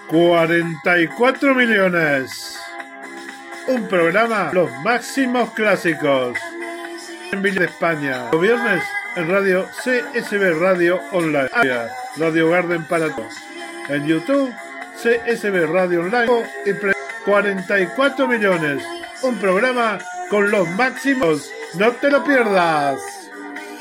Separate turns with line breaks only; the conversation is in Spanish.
44 millones. Un programa, los máximos clásicos. En Villa de España. Los viernes en radio CSB Radio Online. Radio Garden para todos. En YouTube, CSB Radio Online. Y 44 millones. Un programa con los máximos. No te lo pierdas.